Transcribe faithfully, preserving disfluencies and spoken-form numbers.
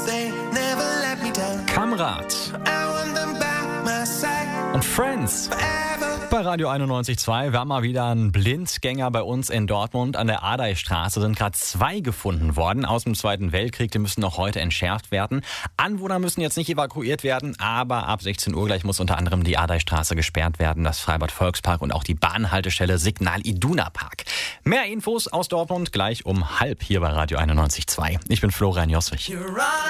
Kamrat und Friends bei Radio einundneunzig Komma zwei. Wir haben mal wieder einen Blindgänger bei uns in Dortmund. An der Ardeystraße sind gerade zwei gefunden worden aus dem Zweiten Weltkrieg. Die müssen noch heute entschärft werden. Anwohner müssen jetzt nicht evakuiert werden, aber ab sechzehn Uhr gleich muss unter anderem die Ardeystraße gesperrt werden, das Freibad Volkspark und auch die Bahnhaltestelle Signal Iduna Park. Mehr Infos aus Dortmund gleich um halb hier bei Radio einundneunzig Komma zwei. Ich bin Florian Joswig.